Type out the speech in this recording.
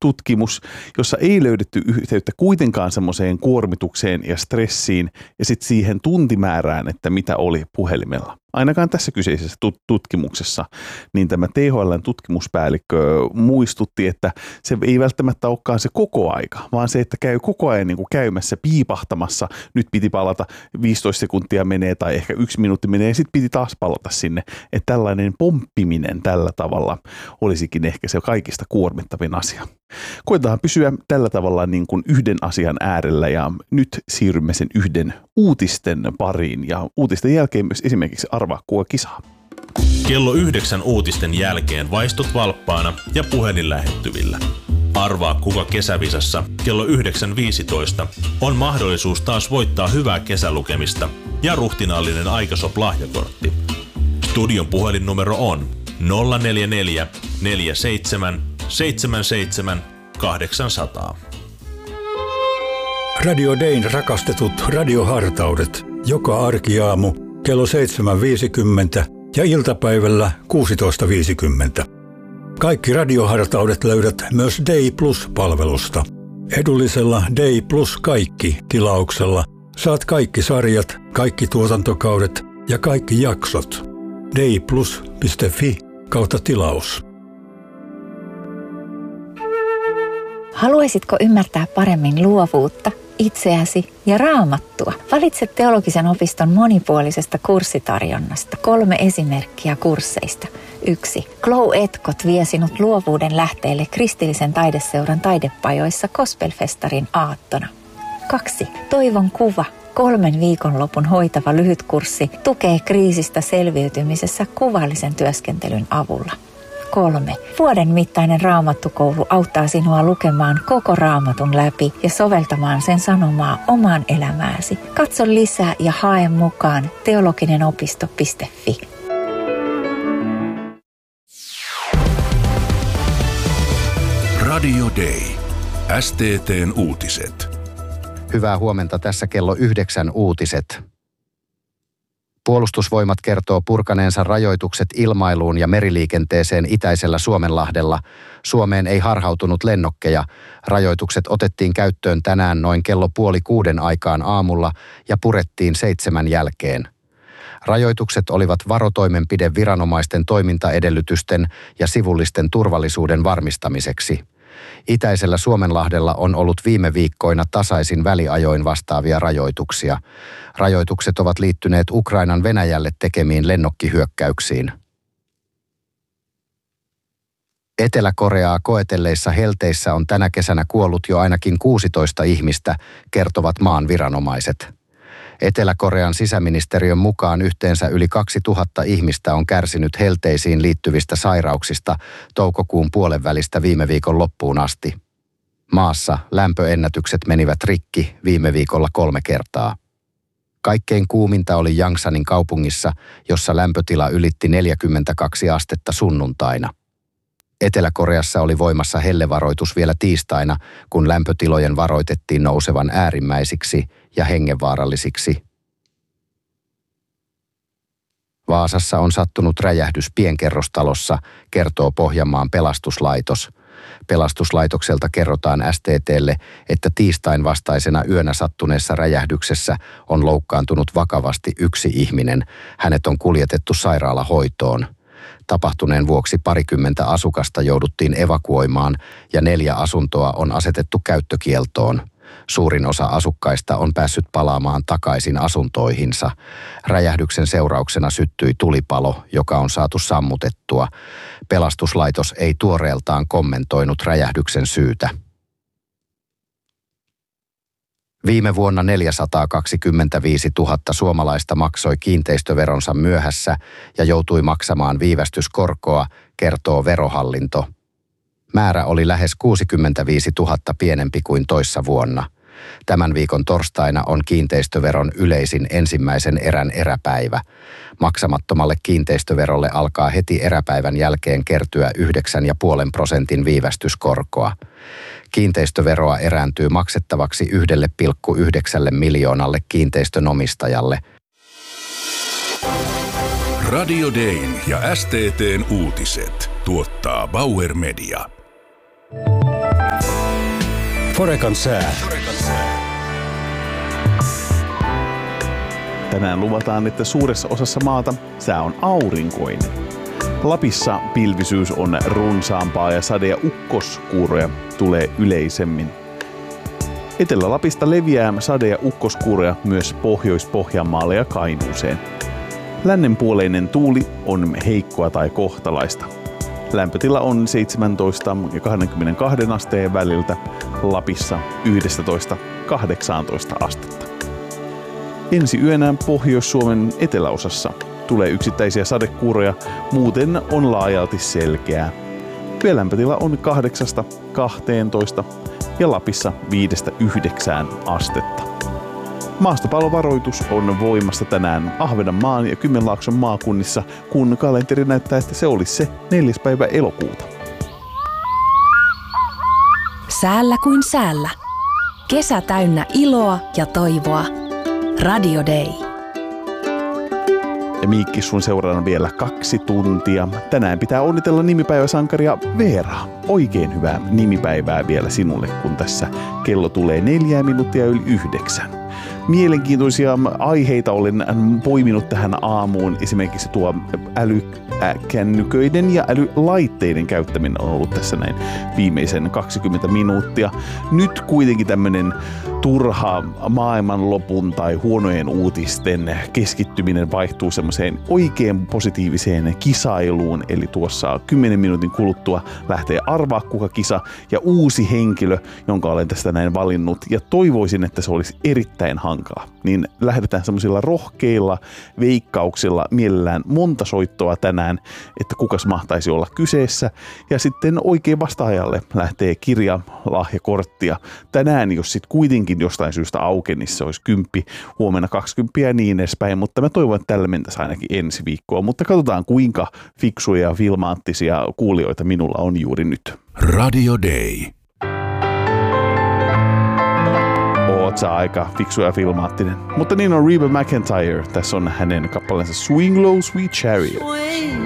tutkimus, jossa ei löydetty yhteyttä kuitenkaan semmoiseen kuormitukseen ja stressiin ja sitten siihen tuntimäärään, että mitä oli puhelimella. Ainakaan tässä kyseisessä tutkimuksessa, niin tämä THL:n tutkimuspäällikkö muistutti, että se ei välttämättä olekaan se koko aika, vaan se, että käy koko ajan niin kuin käymässä, piipahtamassa, nyt piti palata 15 sekuntia menee tai ehkä 1 minuutti menee ja sitten piti taas palata sinne. Että tällainen pomppiminen tällä tavalla olisikin ehkä se kaikista kuormittavin asia. Koetaan pysyä tällä tavalla niin kuin yhden asian äärellä ja nyt siirrymme sen yhden uutisten pariin ja uutisten jälkeen myös esimerkiksi arvaa kuka kisaa. Kello 9 uutisten jälkeen vaistut valppaana ja puhelin lähettyvillä. Arvaa kuka kesävisassa kello 9.15 on mahdollisuus taas voittaa hyvää kesälukemista ja ruhtinaallinen Aikasop-lahjakortti. Studion puhelinnumero on 044 47 77 800. Radio Dayn rakastetut radiohartaudet. Joka arkiaamu kello 7.50 ja iltapäivällä 16.50. Kaikki radiohartaudet löydät myös Day Plus-palvelusta. Edullisella Day Plus kaikki -tilauksella saat kaikki sarjat, kaikki tuotantokaudet ja kaikki jaksot. dayplus.fi/tilaus. Haluaisitko ymmärtää paremmin luovuutta, itseäsi ja Raamattua? Valitse Teologisen opiston monipuolisesta kurssitarjonnasta 3 esimerkkiä kursseista. 1. Glow Etkot vie sinut luovuuden lähteelle kristillisen taideseuran taidepajoissa Gospelfestarin aattona. 2. Toivon kuva. 3 viikonlopun hoitava lyhytkurssi tukee kriisistä selviytymisessä kuvallisen työskentelyn avulla. 3. Vuoden mittainen raamattukoulu auttaa sinua lukemaan koko raamatun läpi ja soveltamaan sen sanomaa omaan elämääsi. Katso lisää ja hae mukaan teologinenopisto.fi. Radio Day. STT:n uutiset. Hyvää huomenta, tässä kello 9 uutiset. Puolustusvoimat kertoo purkaneensa rajoitukset ilmailuun ja meriliikenteeseen itäisellä Suomenlahdella. Suomeen ei harhautunut lennokkeja. Rajoitukset otettiin käyttöön tänään noin kello 5:30 aikaan aamulla ja purettiin 7 jälkeen. Rajoitukset olivat varotoimenpide viranomaisten toimintaedellytysten ja sivullisten turvallisuuden varmistamiseksi. Itäisellä Suomenlahdella on ollut viime viikkoina tasaisin väliajoin vastaavia rajoituksia. Rajoitukset ovat liittyneet Ukrainan Venäjälle tekemiin lennokkihyökkäyksiin. Etelä-Koreaa koetelleissa helteissä on tänä kesänä kuollut jo ainakin 16 ihmistä, kertovat maan viranomaiset. Etelä-Korean sisäministeriön mukaan yhteensä yli 2000 ihmistä on kärsinyt helteisiin liittyvistä sairauksista toukokuun puolenvälistä viime viikon loppuun asti. Maassa lämpöennätykset menivät rikki viime viikolla 3 kertaa. Kaikkein kuuminta oli Yangsanin kaupungissa, jossa lämpötila ylitti 42 astetta sunnuntaina. Etelä-Koreassa oli voimassa hellevaroitus vielä tiistaina, kun lämpötilojen varoitettiin nousevan äärimmäisiksi ja hengenvaarallisiksi. Vaasassa on sattunut räjähdys pienkerrostalossa, kertoo Pohjanmaan pelastuslaitos. Pelastuslaitokselta kerrotaan STT:lle, että tiistain vastaisena yönä sattuneessa räjähdyksessä on loukkaantunut vakavasti 1 ihminen. Hänet on kuljetettu sairaalahoitoon. Tapahtuneen vuoksi 20 asukasta jouduttiin evakuoimaan ja 4 asuntoa on asetettu käyttökieltoon. Suurin osa asukkaista on päässyt palaamaan takaisin asuntoihinsa. Räjähdyksen seurauksena syttyi tulipalo, joka on saatu sammutettua. Pelastuslaitos ei tuoreeltaan kommentoinut räjähdyksen syytä. Viime vuonna 425 000 suomalaista maksoi kiinteistöveronsa myöhässä ja joutui maksamaan viivästyskorkoa, kertoo Verohallinto. Määrä oli lähes 65 000 pienempi kuin toissa vuonna. Tämän viikon torstaina on kiinteistöveron yleisin ensimmäisen erän eräpäivä. Maksamattomalle kiinteistöverolle alkaa heti eräpäivän jälkeen kertyä 9,5% viivästyskorkoa. Kiinteistöveroa erääntyy maksettavaksi 1,9 miljoonalle kiinteistönomistajalle. Radio Dayn ja STT:n uutiset tuottaa Bauer Media. Forekan sää. Tänään luvataan, että suuressa osassa maata sää on aurinkoinen. Lapissa pilvisyys on runsaampaa ja sade- ja ukkoskuuroja tulee yleisemmin. Etelä-Lapista leviää sade- ja ukkoskuuroja myös Pohjois-Pohjanmaalle ja Kainuuseen. Lännenpuoleinen tuuli on heikkoa tai kohtalaista. Lämpötila on 17 ja 22 asteen väliltä, Lapissa 11-18 astetta. Ensi yönä Pohjois-Suomen eteläosassa tulee yksittäisiä sadekuuroja, muuten on laajalti selkeää. Yölämpötila on 8-12 ja Lapissa 5-9 astetta. Maastopallovaroitus on voimassa tänään Ahvenanmaan ja Kymenlaakson maakunnissa, kun kalenteri näyttää, että se olisi se 4. päivä elokuuta. Säällä kuin säällä. Kesä täynnä iloa ja toivoa. Radio Day. Ja Miikki, sun seuraana vielä 2 tuntia. Tänään pitää onnitella nimipäiväsankaria Veeraa. Oikein hyvää nimipäivää vielä sinulle, kun tässä kello tulee 4 minuuttia yli 9. Mielenkiintoisia aiheita olen poiminut tähän aamuun. Esimerkiksi tuo älykännyköiden ja älylaitteiden käyttäminen on ollut tässä näin viimeisen 20 minuuttia. Nyt kuitenkin tämmöinen turha maailmanlopun tai huonojen uutisten keskittyminen vaihtuu semmoiseen oikein positiiviseen kisailuun. Eli tuossa 10 minuutin kuluttua lähtee Arvaa kuka kisa ja uusi henkilö, jonka olen tästä näin valinnut. Ja toivoisin, että se olisi erittäin hankala. Niin lähdetään semmoisilla rohkeilla veikkauksilla, mielellään monta soittoa tänään, että kukas mahtaisi olla kyseessä. Ja sitten oikein vastaajalle lähtee kirja, lahjakorttia. Tänään, jos sitten kuitenkin jostain syystä aukeni, niin se olisi 10, huomenna 20 ja niin edespäin. Mutta mä toivon, että tällä mentäisi ainakin ensi viikkoa. Mutta katsotaan, kuinka fiksuja ja filmaattisia kuulijoita minulla on juuri nyt. Radio Day. Oot sä aika fiksu ja filmaattinen. Mutta niin on Reba McEntire. Tässä on hänen kappaleensa Swing Low Sweet Chariot.